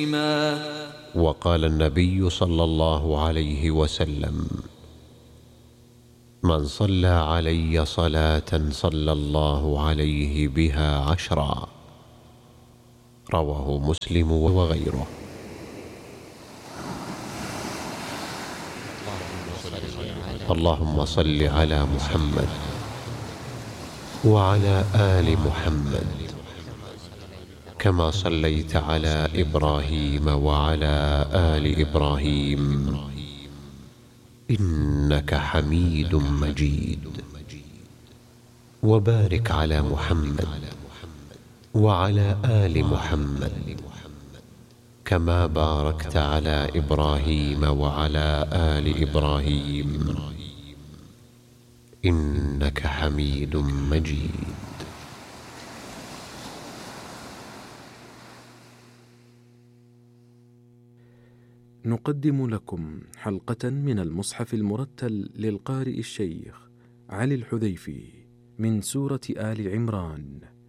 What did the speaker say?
وقال النبي صلى الله عليه وسلم: من صلى علي صلاة صلى الله عليه بها 10. رواه مسلم وغيره. اللهم صل على محمد وعلى آل محمد كما صليت على إبراهيم وعلى آل إبراهيم إنك حميد مجيد. وبارك على محمد وعلى آل محمد كما باركت على إبراهيم وعلى آل إبراهيم إنك حميد مجيد. نقدم لكم حلقة من المصحف المرتل للقارئ الشيخ علي الحذيفي من سورة آل عمران.